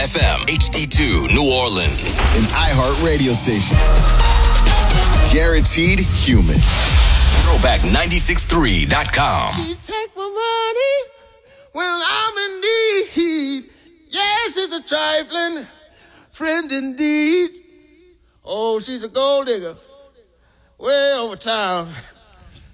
FM, HD2, New Orleans. An iHeart radio station. Guaranteed human. Throwback963.com. She take my money when I'm in need. Yes, it's a trifling friend indeed. Oh, she's a gold digger way over town.